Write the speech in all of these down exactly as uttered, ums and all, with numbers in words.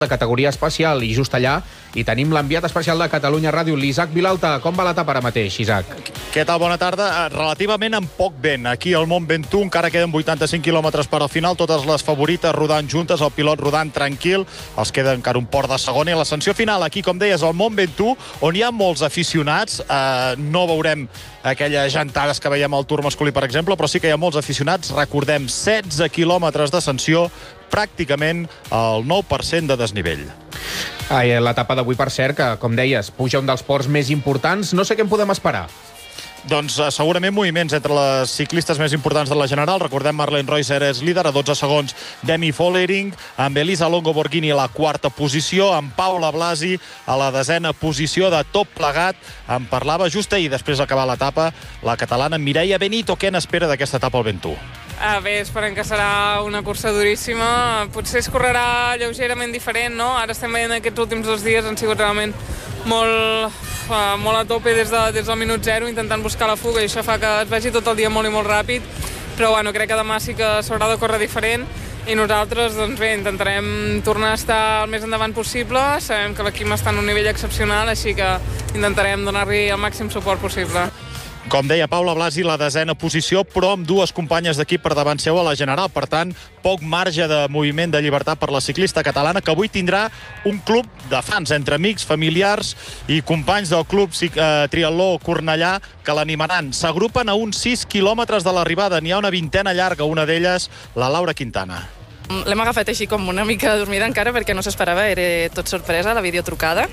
de categoria especial, i just allà hi tenim l'enviat especial de Catalunya Ràdio, l'Isaac Vilalta. Com va l'etapa ara mateix, Isaac? Què tal? Bona tarda. Relativament amb poc vent. Aquí al Mont Ventoux encara queden vuitanta-cinc quilòmetres per al final, totes les favorites rodant juntes, el pilot rodant tranquil, els queda encara un port de segona, i l'ascensió final aquí, com deies, al Mont Ventoux, on hi ha molts aficionats. Eh, no veurem aquelles jantades que veiem al Tour masculí, per exemple, però sí que hi ha molts aficionats. Recordem, setze quilòmetres d'ascensió, pràcticament el nou per cent de desnivell. L'etapa d'avui, per cert, que, com deies, puja un dels ports més importants. No sé què en podem esperar. Doncs uh, segurament moviments entre les ciclistes més importants de la General. Recordem, Marlene Reusser és líder, a dotze segons Demi Vollering, amb Elisa Longo Borghini a la quarta posició, amb Paula Blasi a la desena posició. De tot plegat en parlava just ahir, després d'acabar l'etapa, la catalana Mireia Benito. Què n'espera d'aquesta etapa al Ventoux? Ah, bé, esperem que serà una cursa duríssima. Potser es correrà lleugerament diferent, no? Ara estem veient aquests últims dos dies, han sigut realment molt, uh, molt a tope des, de, des del minut zero, intentant buscar la fuga, i això fa que es vegi tot el dia molt i molt ràpid. Però bueno, crec que demà sí que s'haurà de córrer diferent, i nosaltres, doncs bé, intentarem tornar a estar el més endavant possible. Sabem que l'equip està en un nivell excepcional, així que intentarem donar-li el màxim suport possible. Com deia Paula Blasi, la desena posició, però amb dues companyes d'equip per davant seu a la General. Per tant, poc marge de moviment de llibertat per la ciclista catalana, que avui tindrà un club de fans, entre amics, familiars i companys del club eh, Triatló Cornellà, que l'animaran. S'agrupen a uns sis quilòmetres de l'arribada. N'hi ha una vintena llarga, una d'elles la Laura Quintana. L'hem agafat així com una mica dormida encara, perquè no s'esperava, era tot sorpresa, la videotrucada.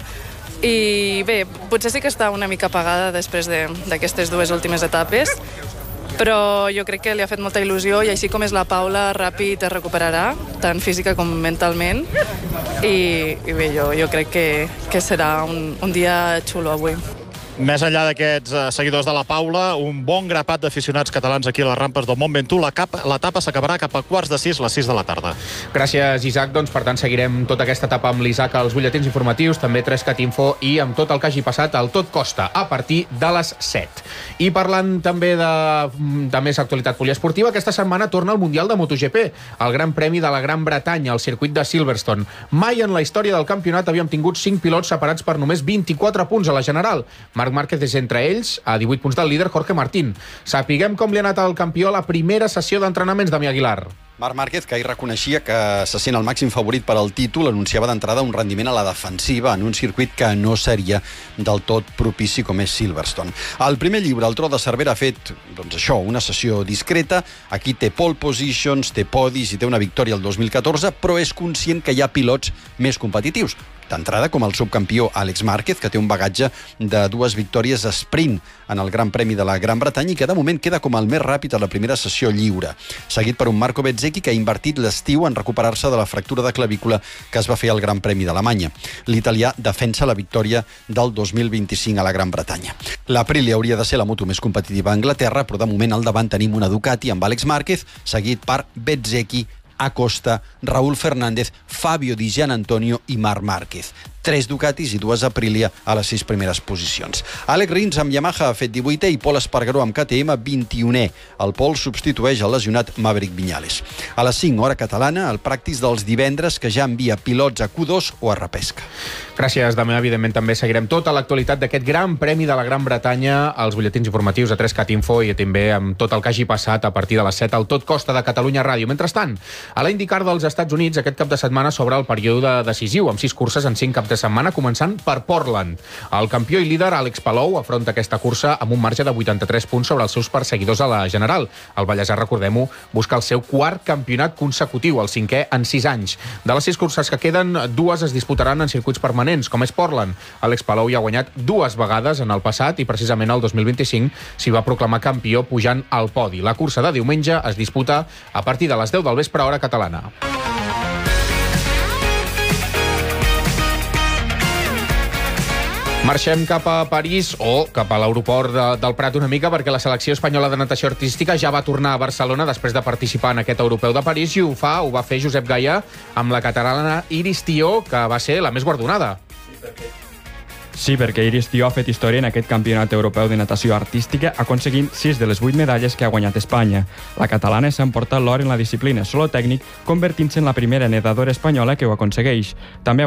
I bé, potser sí que està una mica apagada després d'aquestes de, dues últimes etapes, però jo crec que li ha fet molta il·lusió, i així com és la Paula, ràpid es recuperarà, tant física com mentalment, i, i bé, jo, jo crec que, que serà un, un dia xulo avui. Més enllà d'aquests uh, seguidors de la Paula, un bon grapat d'aficionats catalans aquí a les rampes del Mont Ventoux. L'etapa s'acabarà cap a quarts de sis, les sis de la tarda. Gràcies, Isaac. Doncs, per tant, seguirem tota aquesta etapa amb l'Isaac als butlletins informatius, també Trescat Info, i amb tot el que hagi passat al Tot Costa, a partir de les set. I parlant també de, de més actualitat poliesportiva, aquesta setmana torna el Mundial de MotoGP, el Gran Premi de la Gran Bretanya, al circuit de Silverstone. Mai en la història del campionat havíem tingut cinc pilots separats per només vint-i-quatre punts a la General. Marc Márquez és entre ells, a divuit punts del líder Jorge Martín. Sapiguem com li ha anat al campió a la primera sessió d'entrenaments, Damià Aguilar. Marc Márquez, que ahir reconeixia que se sent el màxim favorit per al títol, anunciava d'entrada un rendiment a la defensiva en un circuit que no seria del tot propici com és Silverstone. El primer llibre, el Tro de Cervera, ha fet, doncs això, una sessió discreta. Aquí té pole positions, té podis i té una victòria el dos mil catorze, però és conscient que hi ha pilots més competitius. D'entrada, com el subcampió Àlex Márquez, que té un bagatge de dues victòries sprint en el Gran Premi de la Gran Bretanya i que de moment queda com el més ràpid a la primera sessió lliure, seguit per un Marco Bezzecchi que ha invertit l'estiu en recuperar-se de la fractura de clavícula que es va fer al Gran Premi d'Alemanya. L'italià defensa la victòria del dos mil vint-i-cinc a la Gran Bretanya. L'Aprilia hauria de ser la moto més competitiva a Anglaterra, però de moment al davant tenim una Ducati amb Àlex Márquez, seguit per Bezzecchi, Acosta, Raúl Fernández, Fabio Di Gianantonio i Marc Márquez. Tres Ducatis i dues Aprilia a les sis primeres posicions. Àlex Rins amb Yamaha ha fet divuitè i Pol Espargaró amb K T M vint-i-unè. El Pol substitueix el lesionat Maverick Viñales. A les cinc, hora catalana, el pràctics dels divendres, que ja envia pilots a Q dos o a repesca. Gràcies, Damià. Evidentment també seguirem tota l'actualitat d'aquest Gran Premi de la Gran Bretanya als butlletins informatius a Trescat Info i també amb tot el que hagi passat a partir de les set al Tot Costa de Catalunya Ràdio. Mentrestant, a la IndyCar dels Estats Units aquest cap de setmana s'obre el període decisiu amb sis curses en cinc caps de setmana, començant per Portland. El campió i líder Àlex Palou afronta aquesta cursa amb un marge de vuitanta-tres punts sobre els seus perseguidors a la General. El Vallèsà, recordem-ho, busca el seu quart campionat consecutiu, el cinquè en sis anys. De les sis curses que queden, dues es disputaran en circuits permanents, com és Portland. Àlex Palou hi ha guanyat dues vegades en el passat i precisament el dos mil vint-i-cinc s'hi va proclamar campió pujant al podi. La cursa de diumenge es disputa a partir de les deu del vespre, hora catalana. Marxem cap a París o cap a l'aeroport de, del Prat una mica, perquè la selecció espanyola de natació artística ja va tornar a Barcelona després de participar en aquest europeu de París, i ho fa, ho va fer Josep Gaia amb la catalana Iris Tió, que va ser la més guardonada. Sí, perquè Iris Tió ha fet història en aquest campionat europeu de natació artística, aconseguint sis de les vuit medalles que ha guanyat Espanya. La catalana s'ha emportat l'or en la disciplina solo tècnic, convertint-se en la primera nedadora espanyola que ho aconsegueix. També